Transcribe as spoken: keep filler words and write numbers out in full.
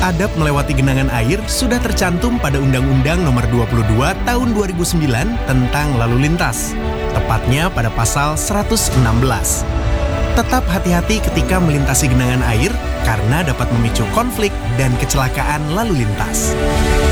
adab melewati genangan air sudah tercantum pada Undang-Undang Nomor dua puluh dua Tahun dua ribu sembilan tentang lalu lintas, tepatnya pada pasal seratus enam belas. Tetap hati-hati ketika melintasi genangan air karena dapat memicu konflik dan kecelakaan lalu lintas.